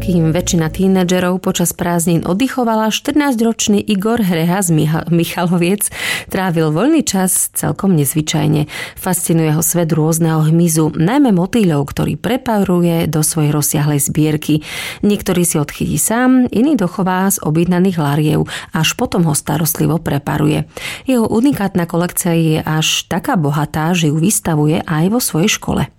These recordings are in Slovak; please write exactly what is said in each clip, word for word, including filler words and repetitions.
kým väčšina tínedžerov počas prázdnin oddychovala, štrnásťročný Igor Hreha z Michaloviec trávil voľný čas celkom nezvyčajne. Fascinuje ho svet rôzneho hmyzu, najmä motýľov, ktorý preparuje do svojej rozsiahlej zbierky. Niektorý si odchytí sám, iný dochová z objednaných lariev, až potom ho starostlivo preparuje. Jeho unikátna kolekcia je až taká bohatá, že ju vystavuje aj vo svojej škole.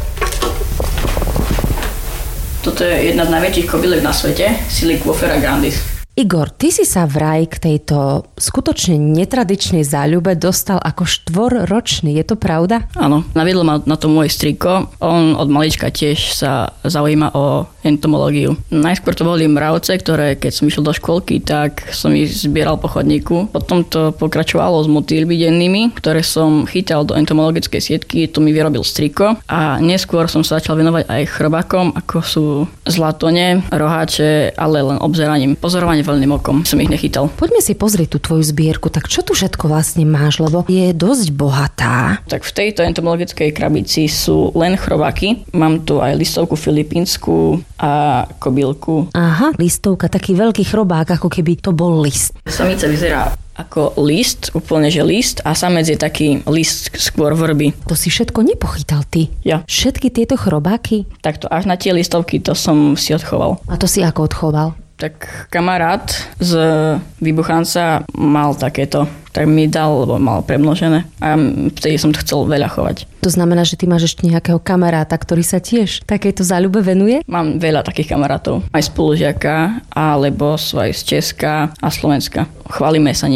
Toto je jedna z najväčších kobylek na svete, Siliquifera grandis. Igor, ty si sa vraj k tejto skutočne netradičnej záľube dostal ako štvorročný, je to pravda? Áno, naviedol ma na to môj striko. On od malička tiež sa zaujíma o entomológiu. Najskôr to boli mravce, ktoré keď som išiel do školky, tak som ich zbieral po chodníku. Potom to pokračovalo s motýlmi dennými, ktoré som chytal do entomologickej sietky, to mi vyrobil striko. A neskôr som sa začal venovať aj chrobákom, ako sú zlatone, roháče, ale len obzeraním. Pozorovanie voľným okom som ich nechytal. Poďme si pozrieť tú tvoju zbierku, tak čo tu všetko vlastne máš, lebo je dosť bohatá. Tak v tejto entomologickej krabici sú len chrobáky. Mám tu aj listovku filipínsku a kobylku. Aha, listovka, taký veľký chrobák, ako keby to bol list. Samica vyzerá ako list, úplne že list a samec je taký list skôr vrby. To si všetko nepochytal ty? Ja. Všetky tieto chrobáky? Takto až na tie listovky to som si odchoval. A to si ako odchoval? Tak kamarát z Vybuchanca mal takéto, tak mi dal, lebo mal premnožené a vtedy som to chcel veľa chovať. To znamená, že ty máš ešte nejakého kamaráta, ktorý sa tiež takejto záľube venuje? Mám veľa takých kamarátov, aj spolužiaka, alebo sú aj z Česka a Slovenska. Chválime sa